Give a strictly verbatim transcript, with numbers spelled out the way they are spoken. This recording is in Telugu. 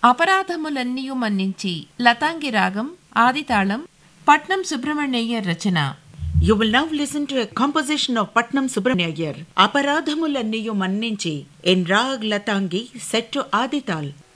అపరాధములన్నీయు మన్నించి లతాంగి రాగం ఆదితాళం పట్నం సుబ్రహ్మణ్యయ్యర్ రచన. You will now listen to a composition of Patnam Subramaniyyar, Aparadhamulanniyu Manninchi, in Rag Latangi set to Adital.